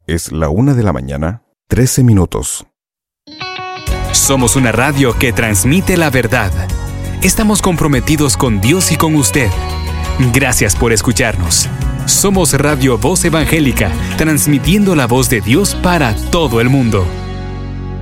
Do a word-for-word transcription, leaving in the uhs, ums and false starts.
Es la una de la mañana, trece minutos. Somos una radio que transmite la verdad. Estamos comprometidos con Dios y con usted. Gracias por escucharnos. Somos Radio Voz Evangélica, transmitiendo la voz de Dios para todo el mundo.